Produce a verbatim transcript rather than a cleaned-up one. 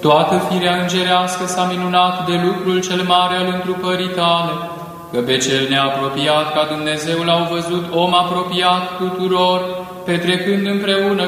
toată firea îngerească s-a minunat de lucrul cel mare al întrupării tale, că pe cel neapropiat ca Dumnezeu l-au văzut om apropiat tuturor, petrecând împreună